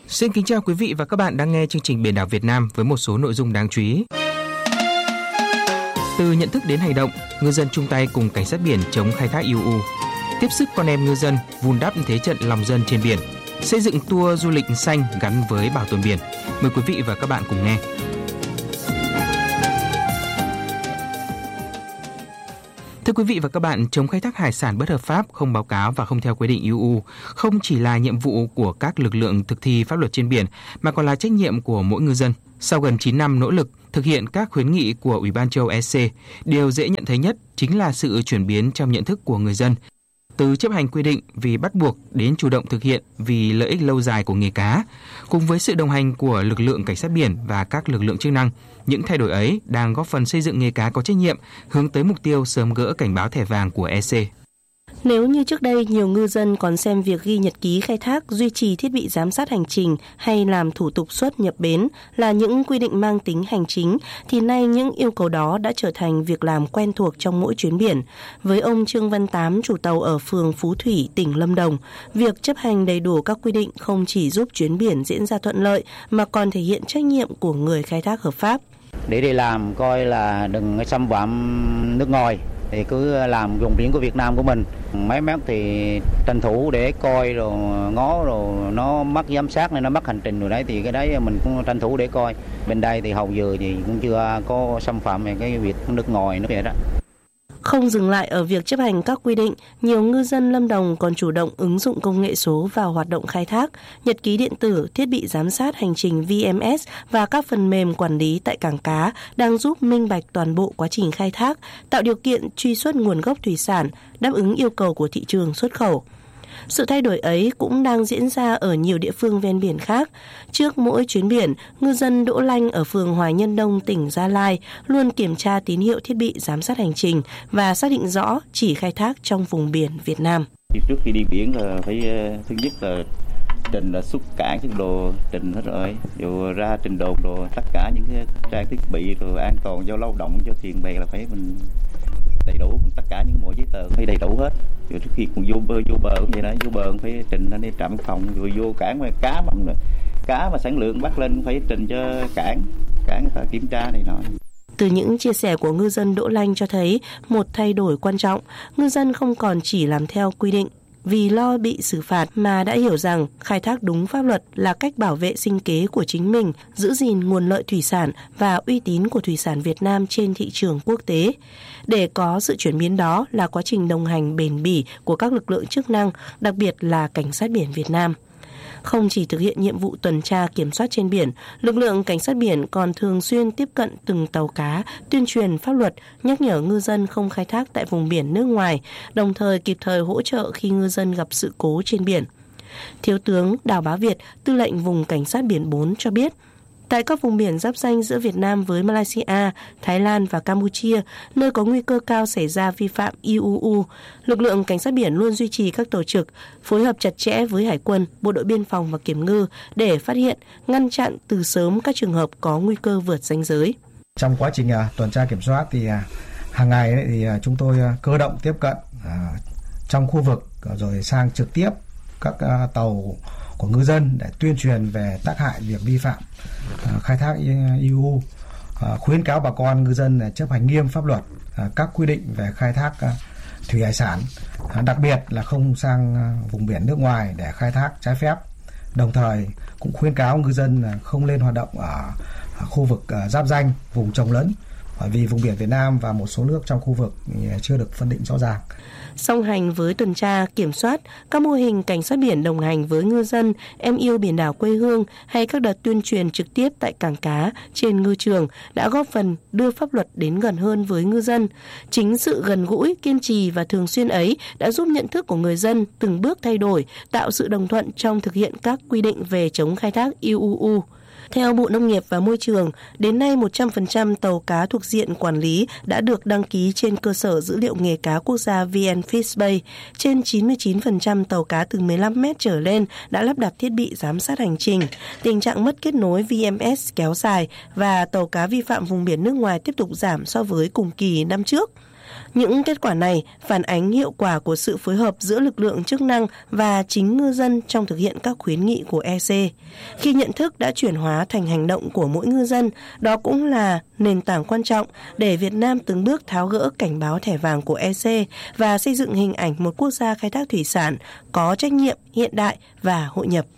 Xin kính chào quý vị và các bạn đang nghe chương trình Biển đảo Việt Nam với một số nội dung đáng chú ý. Từ nhận thức đến hành động, ngư dân chung tay cùng cảnh sát biển chống khai thác IUU. Tiếp sức con em ngư dân vun đắp thế trận lòng dân trên biển. Xây dựng tour du lịch xanh gắn với bảo tồn biển. Mời quý vị và các bạn cùng nghe. Thưa quý vị và các bạn, chống khai thác hải sản bất hợp pháp, không báo cáo và không theo quy định IUU không chỉ là nhiệm vụ của các lực lượng thực thi pháp luật trên biển mà còn là trách nhiệm của mỗi ngư dân. Sau gần 9 năm nỗ lực thực hiện các khuyến nghị của Ủy ban châu EC, điều dễ nhận thấy nhất chính là sự chuyển biến trong nhận thức của người dân. Từ chấp hành quy định vì bắt buộc đến chủ động thực hiện vì lợi ích lâu dài của nghề cá. Cùng với sự đồng hành của lực lượng cảnh sát biển và các lực lượng chức năng, những thay đổi ấy đang góp phần xây dựng nghề cá có trách nhiệm, hướng tới mục tiêu sớm gỡ cảnh báo thẻ vàng của EC. Nếu như trước đây nhiều ngư dân còn xem việc ghi nhật ký khai thác, duy trì thiết bị giám sát hành trình hay làm thủ tục xuất nhập bến là những quy định mang tính hành chính, thì nay những yêu cầu đó đã trở thành việc làm quen thuộc trong mỗi chuyến biển. Với ông Trương Văn Tám, chủ tàu ở phường Phú Thủy, tỉnh Lâm Đồng, việc chấp hành đầy đủ các quy định không chỉ giúp chuyến biển diễn ra thuận lợi mà còn thể hiện trách nhiệm của người khai thác hợp pháp. Để đi làm coi là đừng xâm phạm nước ngoài, thì cứ làm vùng biển của Việt Nam của mình. Máy móc thì tranh thủ để coi rồi ngó rồi nó mất giám sát nên nó mất hành trình rồi đấy, thì cái đấy mình cũng tranh thủ để coi. Bên đây thì hầu giờ thì cũng chưa có xâm phạm về cái việc nước ngoài nữa vậy đó. Không dừng lại ở việc chấp hành các quy định, nhiều ngư dân Lâm Đồng còn chủ động ứng dụng công nghệ số vào hoạt động khai thác, nhật ký điện tử, thiết bị giám sát hành trình VMS và các phần mềm quản lý tại cảng cá đang giúp minh bạch toàn bộ quá trình khai thác, tạo điều kiện truy xuất nguồn gốc thủy sản, đáp ứng yêu cầu của thị trường xuất khẩu. Sự thay đổi ấy cũng đang diễn ra ở nhiều địa phương ven biển khác. Trước mỗi chuyến biển, ngư dân Đỗ Lanh ở phường Hoài Nhân Đông, tỉnh Gia Lai luôn kiểm tra tín hiệu thiết bị giám sát hành trình và xác định rõ chỉ khai thác trong vùng biển Việt Nam. Trước khi đi biển là phải thứ nhất là trình là xuất cảng cái đồ trình hết rồi, dù ra trình đồn đồ tất cả những cái trang thiết bị rồi an toàn cho lao động cho thuyền bè là phải mình đầy đủ, tất cả những mọi giấy tờ phải đầy đủ hết. Rồi trước khi còn vô bờ cũng vậy đó, vô bờ cũng phải trình lên đi trạm biên phòng, rồi vô cảng mà cá mà sản lượng bắt lên phải trình cho cảng phải kiểm tra này nọ. Từ những chia sẻ của ngư dân Đỗ Lanh cho thấy một thay đổi quan trọng, ngư dân không còn chỉ làm theo quy định vì lo bị xử phạt mà đã hiểu rằng khai thác đúng pháp luật là cách bảo vệ sinh kế của chính mình, giữ gìn nguồn lợi thủy sản và uy tín của thủy sản Việt Nam trên thị trường quốc tế. Để có sự chuyển biến đó là quá trình đồng hành bền bỉ của các lực lượng chức năng, đặc biệt là Cảnh sát biển Việt Nam. Không chỉ thực hiện nhiệm vụ tuần tra kiểm soát trên biển, lực lượng cảnh sát biển còn thường xuyên tiếp cận từng tàu cá, tuyên truyền pháp luật, nhắc nhở ngư dân không khai thác tại vùng biển nước ngoài, đồng thời kịp thời hỗ trợ khi ngư dân gặp sự cố trên biển. Thiếu tướng Đào Bá Việt, tư lệnh vùng Cảnh sát biển 4 cho biết, tại các vùng biển giáp ranh giữa Việt Nam với Malaysia, Thái Lan và Campuchia, nơi có nguy cơ cao xảy ra vi phạm IUU, lực lượng cảnh sát biển luôn duy trì các tổ trực, phối hợp chặt chẽ với Hải quân, Bộ đội Biên phòng và Kiểm ngư để phát hiện, ngăn chặn từ sớm các trường hợp có nguy cơ vượt ranh giới. Trong quá trình tuần tra kiểm soát thì hàng ngày thì chúng tôi cơ động tiếp cận trong khu vực rồi sang trực tiếp các tàu của ngư dân để tuyên truyền về tác hại việc vi phạm khai thác IUU, khuyến cáo bà con ngư dân chấp hành nghiêm pháp luật, các quy định về khai thác thủy hải sản, đặc biệt là không sang vùng biển nước ngoài để khai thác trái phép. Đồng thời cũng khuyến cáo ngư dân không lên hoạt động ở khu vực giáp ranh, vùng trồng lấn, bởi vì vùng biển Việt Nam và một số nước trong khu vực chưa được phân định rõ ràng. Song hành với tuần tra, kiểm soát, các mô hình cảnh sát biển đồng hành với ngư dân, em yêu biển đảo quê hương hay các đợt tuyên truyền trực tiếp tại cảng cá, trên ngư trường đã góp phần đưa pháp luật đến gần hơn với ngư dân. Chính sự gần gũi, kiên trì và thường xuyên ấy đã giúp nhận thức của người dân từng bước thay đổi, tạo sự đồng thuận trong thực hiện các quy định về chống khai thác IUU. Theo Bộ Nông nghiệp và Môi trường, đến nay 100% tàu cá thuộc diện quản lý đã được đăng ký trên cơ sở dữ liệu nghề cá quốc gia VnFishBay. Trên 99% tàu cá từ 15 mét trở lên đã lắp đặt thiết bị giám sát hành trình. Tình trạng mất kết nối VMS kéo dài và tàu cá vi phạm vùng biển nước ngoài tiếp tục giảm so với cùng kỳ năm trước. Những kết quả này phản ánh hiệu quả của sự phối hợp giữa lực lượng chức năng và chính ngư dân trong thực hiện các khuyến nghị của EC. Khi nhận thức đã chuyển hóa thành hành động của mỗi ngư dân, đó cũng là nền tảng quan trọng để Việt Nam từng bước tháo gỡ cảnh báo thẻ vàng của EC và xây dựng hình ảnh một quốc gia khai thác thủy sản có trách nhiệm, hiện đại và hội nhập.